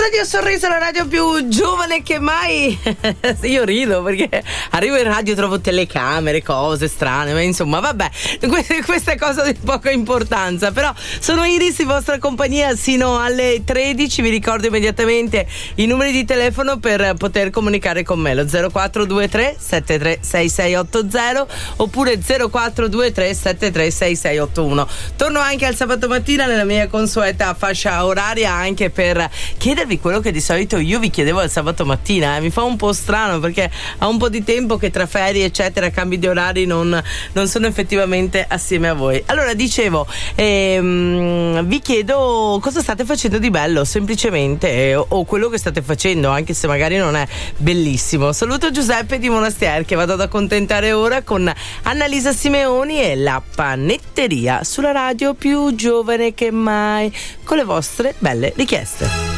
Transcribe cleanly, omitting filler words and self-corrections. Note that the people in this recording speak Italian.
Radio Sorriso, la radio più giovane che mai. Io rido perché arrivo in radio, trovo telecamere, cose strane, ma insomma vabbè, questa è cosa di poca importanza. Però sono Iris in vostra compagnia sino alle 13. Vi ricordo immediatamente i numeri di telefono per poter comunicare con me: lo 0423 736680 oppure 0423 736681. Torno anche al sabato mattina nella mia consueta fascia oraria, anche per chiedervi quello che di solito io vi chiedevo al sabato mattina. Mi fa un po' strano perché ha un po' di tempo che tra ferie eccetera, cambi di orari, non sono effettivamente assieme a voi. Allora dicevo, vi chiedo cosa state facendo di bello, semplicemente, o quello che state facendo, anche se magari non è bellissimo. Saluto Giuseppe di Monastier, che vado ad accontentare ora con Annalisa Simeoni e La Panetteria sulla radio più giovane che mai, con le vostre belle richieste.